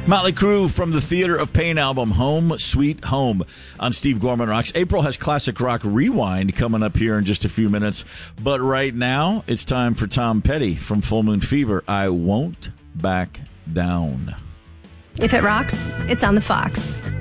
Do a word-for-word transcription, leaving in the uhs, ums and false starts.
Motley Crue from the Theater of Pain album, Home Sweet Home, on Steve Gorman Rocks. April has Classic Rock Rewind coming up here in just a few minutes. But right now, it's time for Tom Petty from Full Moon Fever. I Won't Back Down. If it rocks, it's on the Fox.